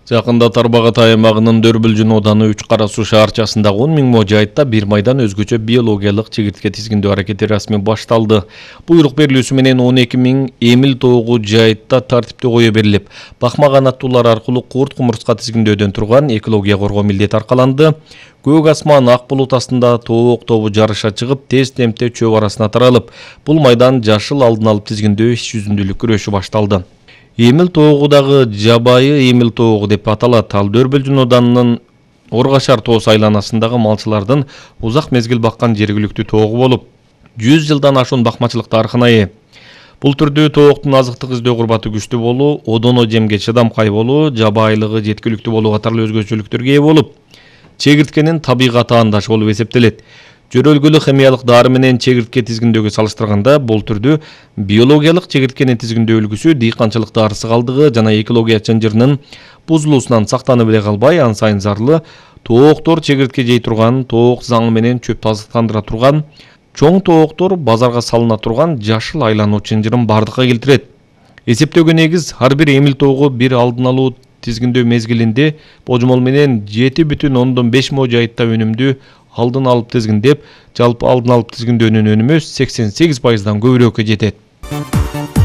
Жакында Тарбағатай аймагынын Дөрбүлжүн ооданы 3 кара суу шаарчасындагы 10 000 мо жайытта бир майдан өзгөчө биологиялык чегиртке тизгиндөө аракети расмий башталды. Буйрук берилүүсү менен 12 000 эмил тоогу жайытта тартипте кое берилип, бакмаган аттуулар аркылуу курт кумурска тизгиндөөдөн турган экология коргоо милдети аркаланды. Көк асман ак булут астында тоок тобу жарыша чыгып, тез темпте чөп арасына таралып, бул майдан жашыл алдын алып тизгиндөө иш жүзүндүүлүк күрөшү башталды. Эмил тоогудагы жабайы эмил тоогу деп аталат. Ал Дөрбүлжүн оданынын Оргашар тоос айланасындагы малчылардын узак мезгил баккан жергиликтүү тоогу болуп, 100 жылдан ашуун бакмачылык тарыхына ээ. Бул түрдүү тооктун азыктык издөө курбаты күчтүү болуу, одоно жемге чыдамкай болуу, жабайылыгы жеткиликтүү болуу катарлуу өзгөчөлүктөргө ээ болуп, чегирткенин табигат аандашы болуп эсептелет. Жөрөлгүлү химиялык дары менен чегиртке тизгиндөөгө салыштырганда бул түрдүү биологиялык чегирткени тизгиндөө үлгүсү дыйканчылык дарысы калдыгы жана экология чынжырынын бузулуусунан сактанып эле калбай, ан сайын зарлы тооктор чегиртке жей турган, тоок заңы менен чөптү азыктандыра турган, чоң тооктор базарга салына турган жашыл айлануу чынжырын бардыкка келтирет. Эсептөөгө негиз ар бир эмил тоогу бир алдын алуу тизгиндөө мезгилинде божомол менен 7,5 мо жайытта өнүмдү алдын алып тизгиндеп, жалпы алдын алып тизгиндөөнүн өнүмү 88%дан көбүрөөккө жетет.